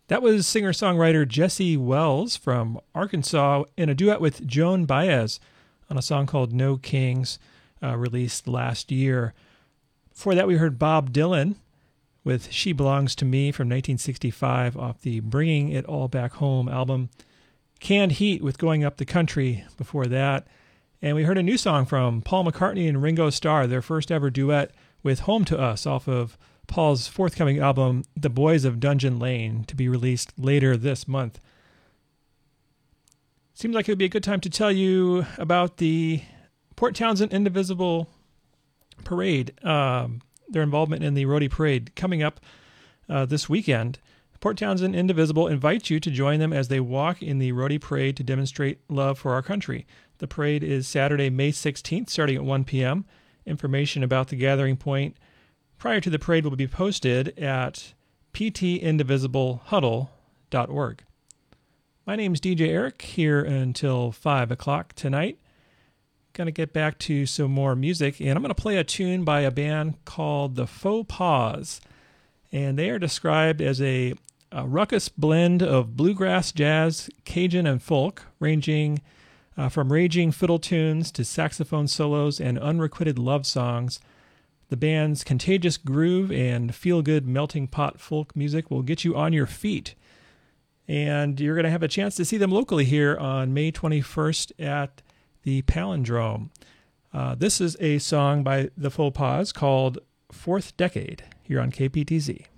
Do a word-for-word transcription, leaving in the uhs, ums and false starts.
That was singer-songwriter Jesse Wells from Arkansas in a duet with Joan Baez on a song called No Kings, uh, released last year. Before that, we heard Bob Dylan with She Belongs to Me from nineteen sixty-five off the Bringing It All Back Home album. Canned Heat with Going Up the Country before that. And we heard a new song from Paul McCartney and Ringo Starr, their first ever duet with Home to Us off of Paul's forthcoming album, The Boys of Dungeon Lane, to be released later this month. Seems like it would be a good time to tell you about the Port Townsend Indivisible Parade, um, their involvement in the Roadie Parade coming up uh, this weekend. Port Townsend Indivisible invites you to join them as they walk in the Roadie Parade to demonstrate love for our country. The parade is Saturday, May sixteenth, starting at one p.m. Information about the gathering point prior to the parade will be posted at p t indivisible huddle dot org. My name's D J Eric, here until five o'clock tonight. Going to get back to some more music, and I'm going to play a tune by a band called The Faux Pas. And they are described as a, a ruckus blend of bluegrass, jazz, Cajun, and folk, ranging uh, from raging fiddle tunes to saxophone solos and unrequited love songs. The band's contagious groove and feel-good melting pot folk music will get you on your feet. And you're going to have a chance to see them locally here on May twenty-first at the Palindrome. Uh, this is a song by The Faux Pas called Fourth Decade here on K P T Z.